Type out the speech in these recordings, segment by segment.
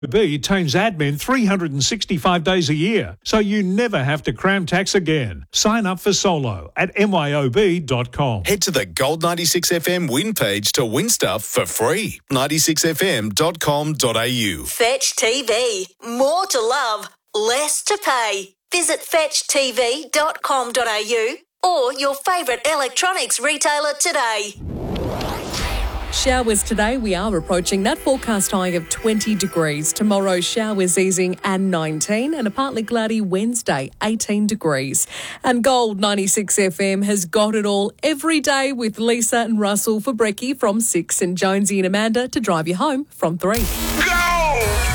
B tames admin 365 days a year, so you never have to cram tax again. Sign up for Solo at myob.com. Head to the Gold 96 FM win page to win stuff for free. 96fm.com.au. Fetch TV. More to love, less to pay. Visit fetchtv.com.au or your favourite electronics retailer today. Showers today. We are approaching that forecast high of 20 degrees. Tomorrow, showers easing and 19, and a partly cloudy Wednesday, 18 degrees. And Gold 96 FM has got it all every day with Lisa and Russell for brekkie from 6 and Jonesy and Amanda to drive you home from 3. Go!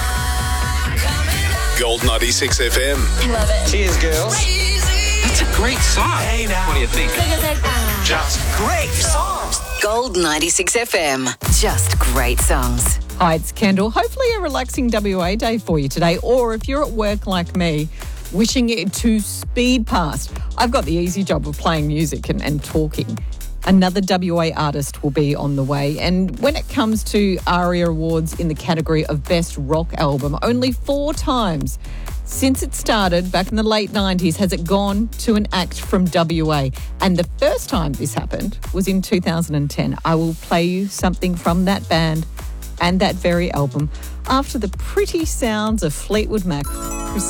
Gold 96 FM. Love it. Cheers, girls. That's a great song. Hey, now. What do you think? Just great songs. Gold 96 FM. Just great songs. Hi, it's Kendall. Hopefully a relaxing WA day for you today, or if you're at work like me, wishing it to speed past. I've got the easy job of playing music and talking. Another WA artist will be on the way. And when it comes to ARIA Awards in the category of Best Rock Album, only 4 times since it started back in the late 90s has it gone to an act from WA. And the first time this happened was in 2010. I will play you something from that band and that very album after the pretty sounds of Fleetwood Mac.